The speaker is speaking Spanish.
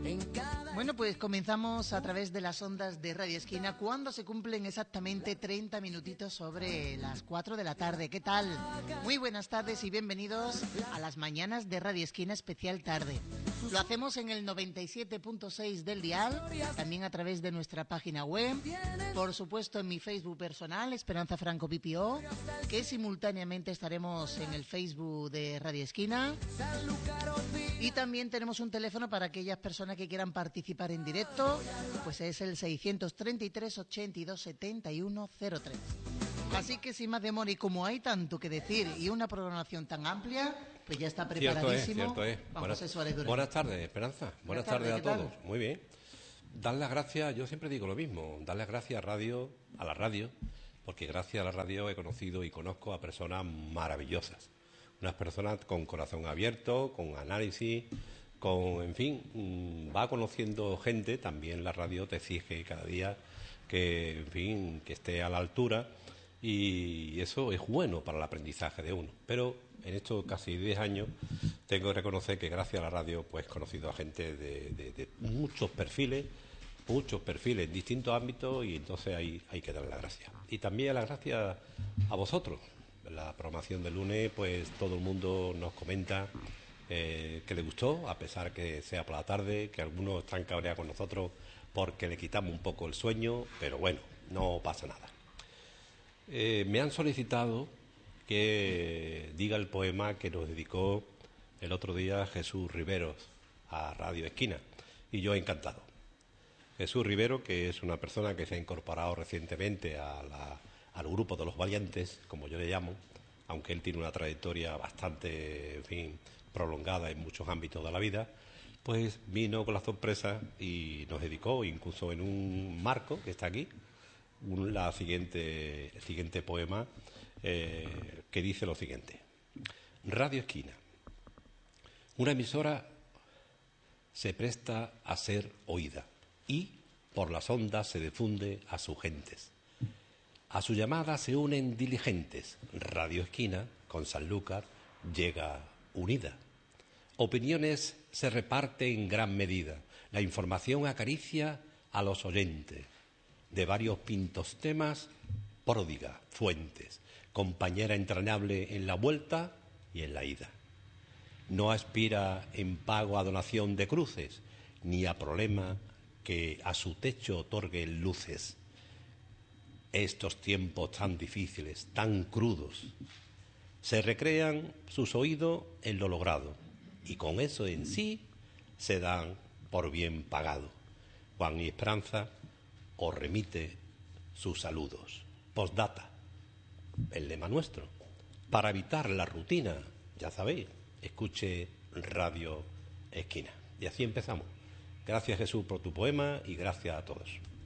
Bueno, pues comenzamos a través de las ondas de Radio Esquina cuando se cumplen exactamente 30 minutitos sobre las 4 de la tarde. ¿Qué tal? Muy buenas tardes y bienvenidos a las mañanas de Radio Esquina especial tarde. Lo hacemos en el 97.6 del dial, también a través de nuestra página web, por supuesto en mi Facebook personal, Esperanza Franco PPO, que simultáneamente estaremos en el Facebook de Radio Esquina. Y también tenemos un teléfono para aquellas personas que quieran participar en directo, pues es el 633 82 71 03. Así que sin más demora, y como hay tanto que decir y una programación tan amplia, pues ya está preparadísimo. Cierto es. Buenas tardes, Esperanza. Buenas tardes a todos. Muy bien. Dar las gracias, yo siempre digo lo mismo, dar las gracias a la radio, porque gracias a la radio he conocido y conozco a personas maravillosas. Unas personas con corazón abierto, con análisis, en fin, va conociendo gente. También la radio te exige cada día que, en fin, que esté a la altura, y eso es bueno para el aprendizaje de uno. Pero en estos casi 10 años tengo que reconocer que gracias a la radio pues he conocido a gente de muchos perfiles en distintos ámbitos, y entonces hay que darle las gracias. Y también las gracias a vosotros. La programación del lunes, pues todo el mundo nos comenta que le gustó, a pesar que sea por la tarde, que algunos están cabreados con nosotros porque le quitamos un poco el sueño, pero bueno, no pasa nada. Me han solicitado que diga el poema que nos dedicó el otro día Jesús Riveros a Radio Esquina, y yo encantado. Jesús Rivero, que es una persona que se ha incorporado recientemente al grupo de los valientes, como yo le llamo, aunque él tiene una trayectoria bastante, en fin, prolongada en muchos ámbitos de la vida, pues vino con la sorpresa y nos dedicó, incluso en un marco que está aquí, el siguiente poema que dice lo siguiente. Radio Esquina. Una emisora se presta a ser oída y por las ondas se difunde a sus gentes. A su llamada se unen diligentes. Radio Esquina, con Sanlúcar, llega unida. Opiniones se reparten en gran medida. La información acaricia a los oyentes. De varios pintos temas, pródiga, fuentes, compañera entrañable en la vuelta y en la ida. No aspira en pago a donación de cruces, ni a problema que a su techo otorguen luces. Estos tiempos tan difíciles, tan crudos, se recrean sus oídos en lo logrado, y con eso en sí se dan por bien pagado. Juan y Esperanza os remite sus saludos. Postdata, el lema nuestro. Para evitar la rutina, ya sabéis, escuche Radio Esquina. Y así empezamos. Gracias, Jesús, por tu poema, y gracias a todos.